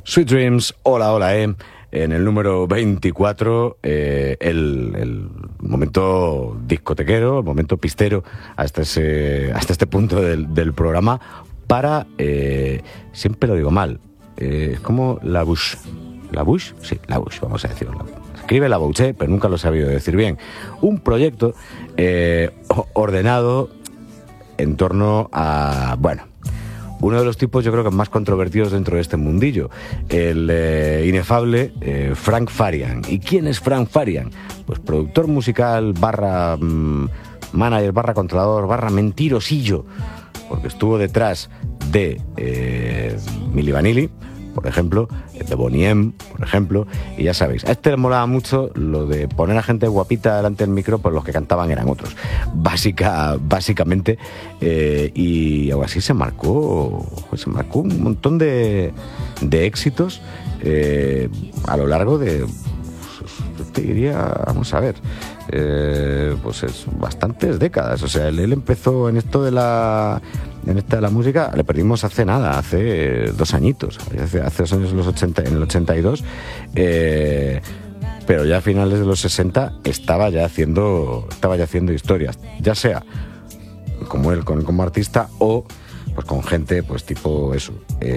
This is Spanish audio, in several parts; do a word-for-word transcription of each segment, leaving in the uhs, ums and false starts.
Sweet Dreams, hola, hola, eh. En el número veinticuatro, eh, el, el momento discotequero, el momento pistero hasta ese, hasta este punto del, del programa para, eh, siempre lo digo mal, eh, es como la Bush. ¿La Bush? Sí, la Bush, vamos a decirlo. Escribe la Bush, pero nunca lo he sabido decir bien. Un proyecto eh, ordenado en torno a, bueno, uno de los tipos yo creo que más controvertidos dentro de este mundillo, el eh, inefable eh, Frank Farian. ¿Y quién es Frank Farian? Pues productor musical barra mmm, manager, barra controlador, barra mentirosillo, porque estuvo detrás de eh, Milli Vanilli, por ejemplo, de Boney M, por ejemplo, y ya sabéis, a este le molaba mucho lo de poner a gente guapita delante del micro, pues los que cantaban eran otros, básica, básicamente, eh, y aún así se marcó, se marcó un montón de, de éxitos eh, a lo largo de, te diría, vamos a ver, eh, pues es bastantes décadas. O sea, él, él empezó en esto de la en esta de la música, le perdimos hace nada, hace dos añitos, hace, hace dos años, en los ochenta, en el ochenta y dos, eh, pero ya a finales de los sesenta estaba ya haciendo estaba ya haciendo historias, ya sea como él, con, como artista, o pues con gente pues tipo eso,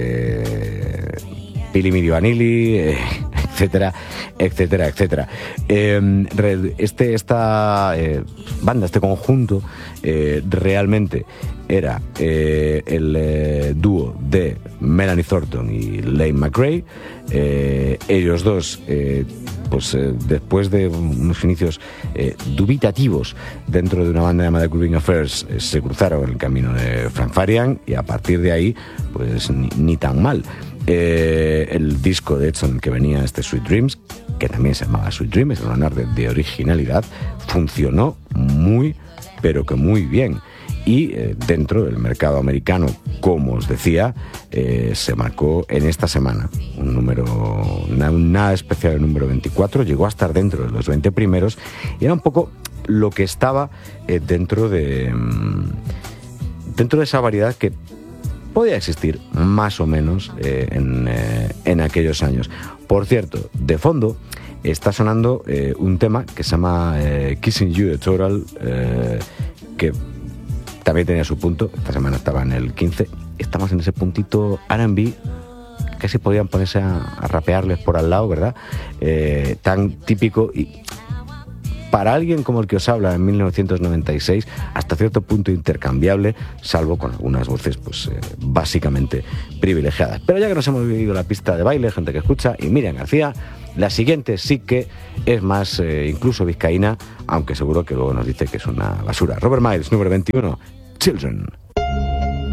eh, Pili Milli Vanilli, eh, etcétera, etcétera, etcétera. Eh, este, esta eh, banda, este conjunto, eh, realmente era eh, el eh, dúo de Melanie Thornton y Lane McRae. Eh, ellos dos, eh, pues eh, después de unos inicios eh, dubitativos dentro de una banda llamada Grooving Affairs, eh, se cruzaron en el camino de Frank Farian, y a partir de ahí, pues ni, ni tan mal. Eh, el disco, de hecho, en el que venía este Sweet Dreams, que también se llamaba Sweet Dreams, es un honor de, de originalidad, funcionó muy, pero que muy bien. Y eh, dentro del mercado americano, como os decía, eh, se marcó en esta semana un número, una, nada especial, el número veinticuatro, llegó a estar dentro de los veinte primeros, y era un poco lo que estaba eh, dentro de mmm, dentro de esa variedad que podía existir más o menos eh, en, eh, en aquellos años. Por cierto, de fondo está sonando eh, un tema que se llama eh, Kissing You, The Total, eh, que también tenía su punto. Esta semana estaba en el quince. Estamos en ese puntito R and B, casi podían ponerse a, a rapearles por al lado, ¿verdad? Eh, tan típico, y para alguien como el que os habla en mil novecientos noventa y seis, hasta cierto punto intercambiable, salvo con algunas voces pues eh, básicamente privilegiadas. Pero ya que nos hemos vivido la pista de baile, gente que escucha, y Miriam García, la siguiente sí que es más eh, incluso vizcaína, aunque seguro que luego nos dice que es una basura. Robert Miles, número veintiuno, Children.